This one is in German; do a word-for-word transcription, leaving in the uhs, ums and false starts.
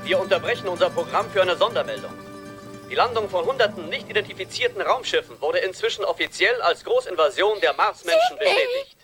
Wir unterbrechen unser Programm für eine Sondermeldung. Die Landung von hunderten nicht identifizierten Raumschiffen wurde inzwischen offiziell als Großinvasion der Marsmenschen bestätigt.